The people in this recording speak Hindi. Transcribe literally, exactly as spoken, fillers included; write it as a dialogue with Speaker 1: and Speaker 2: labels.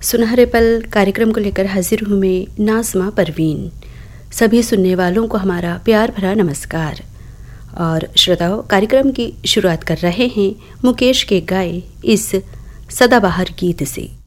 Speaker 1: सुनहरे पल कार्यक्रम को लेकर हाजिर हूँ मैं नाज़मा परवीन। सभी सुनने वालों को हमारा प्यार भरा नमस्कार। और श्रोताओं, कार्यक्रम की शुरुआत कर रहे हैं मुकेश के गाए इस सदाबहार गीत से।